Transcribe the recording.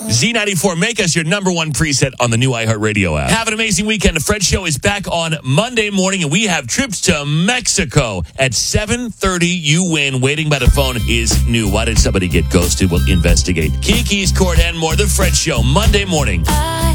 Z94, make us your number one preset on the new iHeartRadio app. Have an amazing weekend. The Fred Show is back on Monday morning, and we have trips to Mexico at 7:30. You win. Waiting by the phone is new. Why did somebody get ghosted? We'll investigate. Kiki's Court and more. The Fred Show, Monday morning.